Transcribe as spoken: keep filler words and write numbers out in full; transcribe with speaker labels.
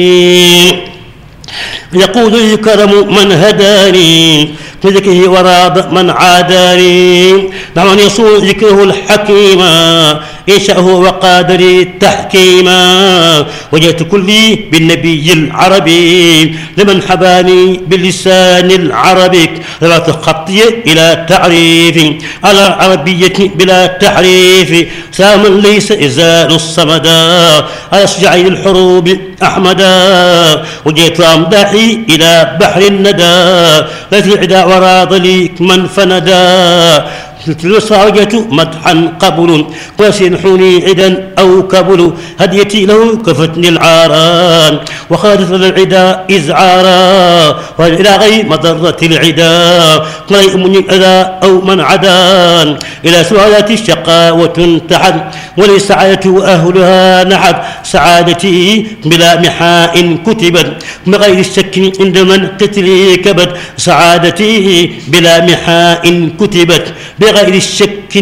Speaker 1: يقول الكرم من هداني بذكره وراض من عاداني دعوان يصون ذكره الحكيما يشاءه وقادري تحكيما وجهت كلي بالنبي العربي لمن حباني باللسان العربي رفعت خطي إلى تعريف على العربية بلا تحريف ساما ليس إزال الصمدا على شجعين الحروب أحمدا وجهت أمداحي إلى بحر الندى لا في عدا وراض لي من فندا الوصاية مدحا قبل وسنحني عدا أو كبل هديتي له كفتني العاران وخالف العدا إزعارا وإلى غير مضرة العدا طريق من الأذى أو من عدان إلى سؤالات الشقاوة تحد ولسعادة أهلها نحد سعادتي بلا محاء كتبت بغير الشك عند من قتلي كبد سعادتي بلا محاء كتبت بغير الشك